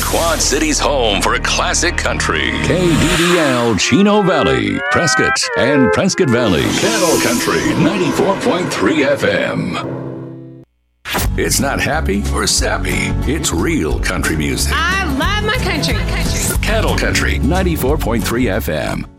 Quad City's home for classic country. KDDL Chino Valley, Prescott, and Prescott Valley. Cattle Country 94.3 FM. It's not happy or sappy. It's real country music. I love my country. Cattle Country 94.3 FM.